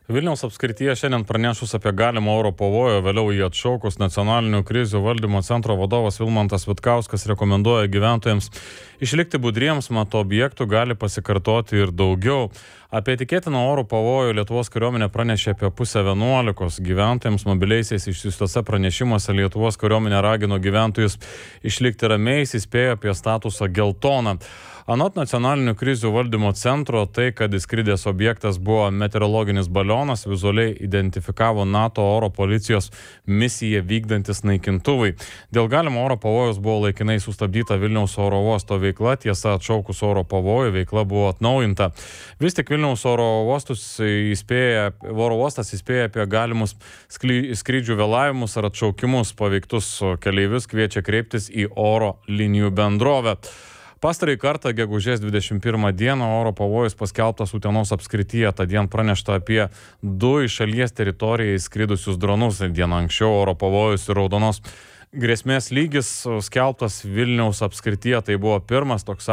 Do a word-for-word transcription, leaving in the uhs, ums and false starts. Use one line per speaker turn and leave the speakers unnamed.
Vilniaus apskrityje šiandien pranešus apie galimą oro pavojų, vėliau jį atšaukus, nacionalinių krizių valdymo centro vadovas Vilmantas Vitkauskas rekomenduoja gyventojams išlikti budriems, mat objektų gali pasikartoti ir daugiau. Apie tikėtiną oro pavojų Lietuvos kariuomenė pranešė apie pusę vienuolikos. Gyventojams mobiliaisiais išsiųstose pranešimuose Lietuvos kariuomenė ragino gyventojus išlikti ramiais, įspėjo apie statusą geltoną. Anot nacionalinių krizių valdymo centro, tai, kad įskridęs objektas buvo meteorologinis balionas, vizualiai identifikavo NATO oro policijos misiją vykdantis naikintuvai. Dėl galimo oro pavojus buvo laikinai sustabdyta Vilniaus oro uosto veikla, tiesa, atšaukus oro pavojų veikla buvo atnaujinta. Vis tik Vilniaus oro uostus įspėja, oro uostas įspėja apie galimus skrydžių vėlavimus ar atšaukimus. Paveiktus keleivius kviečia kreiptis į oro linijų bendrovę. Pastarąjį kartą gegužės dvidešimt pirmą dieną oro pavojus paskelbtas Utenos apskrityje, tą dieną pranešta apie du iš šalies teritoriją įskridusius dronus. Dieną anksčiau oro pavojus ir raudonos grėsmės lygis skelbtas Vilniaus apskrityje, tai buvo pirmas toks